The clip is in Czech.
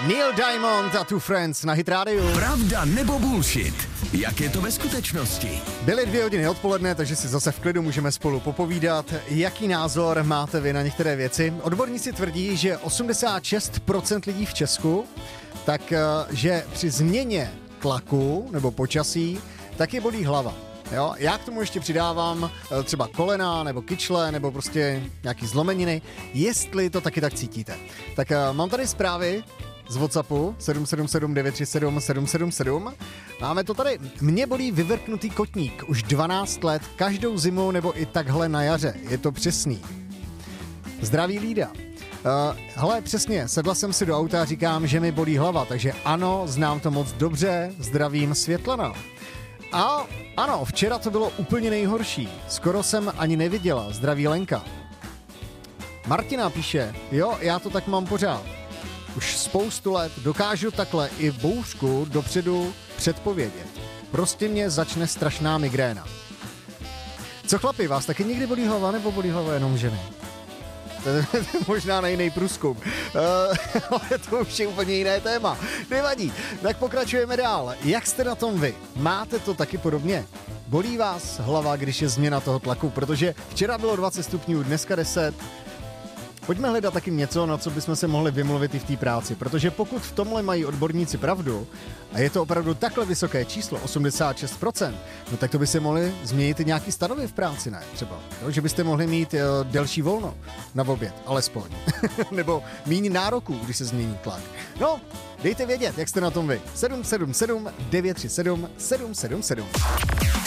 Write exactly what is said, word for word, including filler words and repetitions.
Neil Diamond a Two Friends na Hit Radio. Pravda nebo bullshit? Jak je to ve skutečnosti? Byly dvě hodiny odpoledne, takže si zase v klidu můžeme spolu popovídat. Jaký názor máte vy na některé věci? Odborníci tvrdí, že osmdesát šest procent lidí v Česku, tak že při změně tlaku nebo počasí, tak je bolí hlava. Jo? Já k tomu ještě přidávám třeba kolena nebo kyčle nebo prostě nějaký zlomeniny, jestli to taky tak cítíte. Tak mám tady zprávy z WhatsAppu sedm sedm sedm devět tři sedm sedm sedm sedm. Máme to tady. Mě bolí vyvrknutý kotník už dvanáct let, každou zimu nebo i takhle na jaře. Je to přesný. Zdraví Lída. Uh, hele, přesně, sedla jsem si do auta a říkám, že mi bolí hlava, takže ano, znám to moc dobře, zdravím Světlana. A ano, včera to bylo úplně nejhorší. Skoro jsem ani neviděla, zdraví Lenka. Martina píše, jo, já to tak mám pořád. Už spoustu let dokážu takhle i bouřku dopředu předpovědět. Prostě mě začne strašná migréna. Co chlapi, vás taky někdy bolí hlava nebo bolí hlava jenom ženy? To je možná na jiný průzkum. Uh, ale to už je úplně jiné téma. Nevadí. Tak pokračujeme dál. Jak jste na tom vy? Máte to taky podobně? Bolí vás hlava, když je změna toho tlaku? Protože včera bylo dvacet stupňů, dneska deset. Pojďme hledat taky něco, na co bychom se mohli vymluvit i v té práci, protože pokud v tomhle mají odborníci pravdu a je to opravdu takhle vysoké číslo, osmdesát šest procent, no tak to by se mohli změnit i nějaký stanovy v práci, ne? Třeba, jo? Že byste mohli mít uh, delší volno na oběd, alespoň. Nebo méně nároků, když se změní tlak. No, dejte vědět, jak jste na tom vy. sedm sedm sedm devět tři sedm sedm sedm sedm.